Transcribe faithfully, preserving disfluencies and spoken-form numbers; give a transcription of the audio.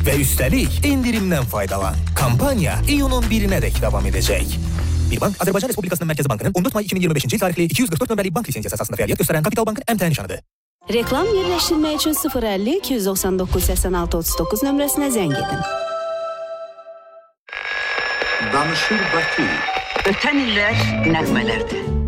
Ve üstelik indirimden faydalan. Kampanya iyunun birine dek devam edecek. Bir bank, Azərbaycan Respublikasının Mərkəzi Bankının on dörd may iki min iyirmi beşinci il tarixli iki yüz qırx dörd nömrəli bank lisensiyası əsasında fəaliyyət göstərən Kapital Bankın M T N nişanıdır. Reklam yerləşdirmək üçün sıfır əlli iki yüz doxsan doqquz səksən altı otuz doqquz nömrəsinə zəng edin. Danışır Bakı. Ötən illər nəğmələrdir.